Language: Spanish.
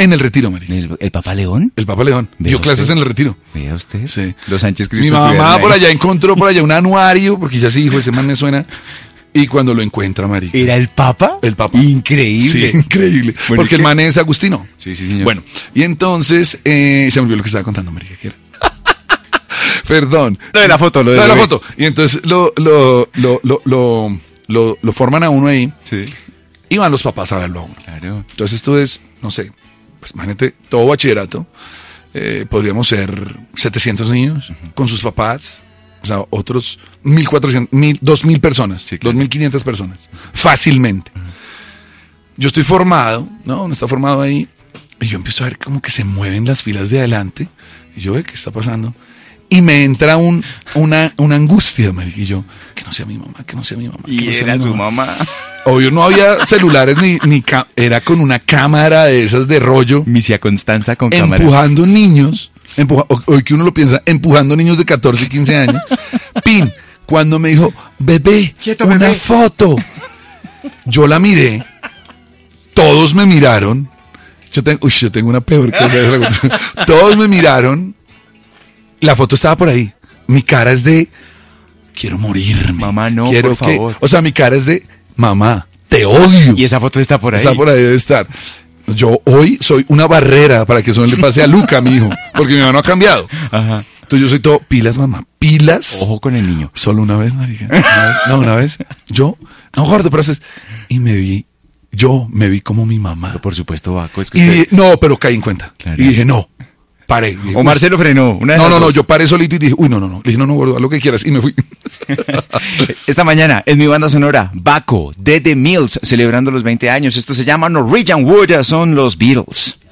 En el Retiro, marica. ¿El Papa León? El Papa León. Dio clases en el Retiro. Vea usted. Sí. Los Sánchez Cristo. Mi mamá estuvieron por ahí. allá encontró un anuario, porque ya sí dijo, ese man me suena. Y cuando lo encuentra, marica. ¿Era el Papa? El Papa. Increíble. Sí, increíble. Bueno, porque el man es agustino. Sí, sí, señor. Bueno, y entonces, se me olvidó lo que estaba contando, marica. ¿Qué era? Perdón. Lo de la foto, Lo de la foto. Y entonces lo forman a uno ahí. Sí. Y van los papás a verlo a uno. Claro. Entonces esto es, no sé, pues imagínate, todo bachillerato. Podríamos ser 700 niños con sus papás. O sea, otros 1.400, 2.000 personas, Sí, claro. 2.500 personas, fácilmente. Yo estoy formado, ¿no? Uno está formado ahí, y yo empiezo a ver como que se mueven las filas de adelante, y yo veo qué está pasando, y me entra una angustia, marica, y yo, que no sea mi mamá, que no sea mi mamá. Y que no sea era mi su mamá. Obvio, no había celulares, era con una cámara de esas de rollo, Misia Constanza con cámara. empujando niños, hoy que uno lo piensa, empujando niños de 14 y 15 años. Pin, cuando me dijo, bebé, Quieto, una bebé. foto. Yo la miré, todos me miraron. Yo tengo una peor que esa. Todos me miraron. La foto estaba por ahí. Mi cara es de, quiero morirme. Mamá, no, quiero por favor. O sea, mi cara es de, mamá, te odio. Y esa foto está por ahí. Está por ahí, debe estar. Yo hoy soy una barrera para que eso no le pase a Luca, mi hijo, porque mi mamá no ha cambiado. Ajá. Entonces yo soy todo, pilas, mamá, pilas. Ojo con el niño. Solo una vez, marica. Una vez. Yo, no, gordo, pero y me vi como mi mamá. Pero por supuesto, Baco, es que Y usted- dije, no, pero caí en cuenta. Claro. Y dije, no, paré. Dije, O Marcelo frenó. Una de no, las no, no, dos. yo paré solito y dije, no. Le dije, no, gordo, haz lo que quieras. Y me fui. Esta mañana en mi banda sonora, Baco, de The Mills, celebrando los 20 años. Esto se llama Norwegian Wood, son los Beatles.